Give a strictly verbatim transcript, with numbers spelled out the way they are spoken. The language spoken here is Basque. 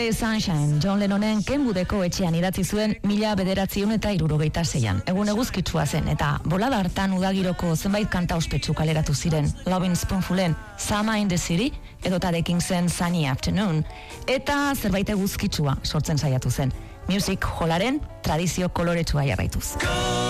Someday Sunshine, John Lennonen Kenwoodeko etxean idatzi zuen mila bederatziehun eta hirurogeita seian. Egun eguzkitsua zen eta bolada hartan udagiroko zenbait kanta ospetsu kaleratu ziren. Lovin' Spoonfulen Summer in the City edota The Kingsen Sunny Afternoon eta zerbait eguzkitsua sortzen saiatu zen. Music Hallaren tradizio koloretsua jarraituz.